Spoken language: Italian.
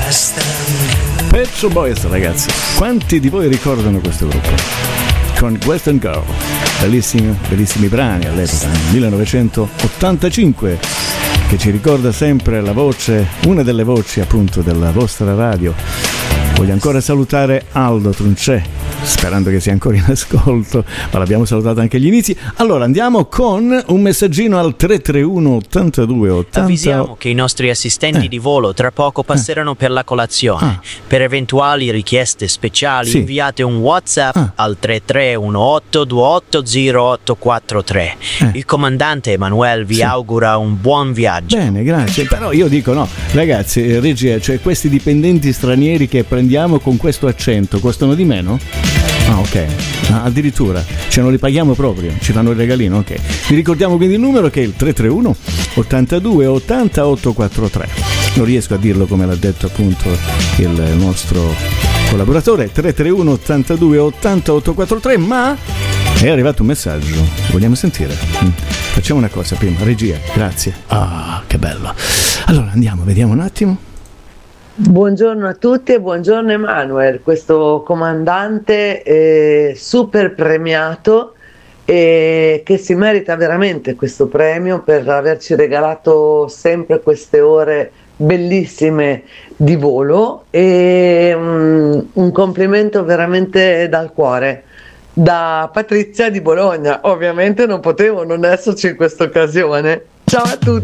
Pet Shop Boys, ragazzi, quanti di voi ricordano questo gruppo? Con Western Girl, bellissimi brani all'epoca, nel 1985, che ci ricorda sempre la voce, una delle voci appunto della vostra radio. Voglio ancora salutare Aldo Truncè, sperando che sia ancora in ascolto, ma l'abbiamo salutato anche agli inizi. Allora andiamo con un messaggino al 331 82 80. Avvisiamo che i nostri assistenti di volo tra poco passeranno per la colazione. Per eventuali richieste speciali inviate un WhatsApp al 3318 280843. Il comandante Emanuele vi augura un buon viaggio. Bene, grazie. Però io dico no, ragazzi, regia, cioè questi dipendenti stranieri che prendiamo con questo accento costano di meno? Ah, ok, addirittura, cioè non li paghiamo proprio, ci fanno il regalino, ok. Vi ricordiamo quindi il numero che è il 331 82 80 843. Non riesco a dirlo come l'ha detto appunto il nostro collaboratore, 331 82 80 843, ma è arrivato un messaggio, vogliamo sentire? Facciamo una cosa prima, regia, grazie. Ah, che bello. Allora andiamo, vediamo un attimo. Buongiorno a tutti e buongiorno Emanuele, questo comandante super premiato e che si merita veramente questo premio per averci regalato sempre queste ore bellissime di volo e un complimento veramente dal cuore. Da Patrizia di Bologna, ovviamente non potevo non esserci in questa occasione. Ciao a tutti!